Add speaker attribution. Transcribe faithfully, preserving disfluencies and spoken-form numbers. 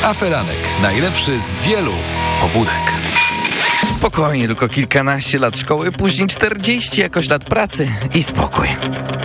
Speaker 1: Aferanek. Najlepszy z wielu pobudek.
Speaker 2: Spokojnie, tylko kilkanaście lat szkoły, później czterdzieści jakoś lat pracy i spokój.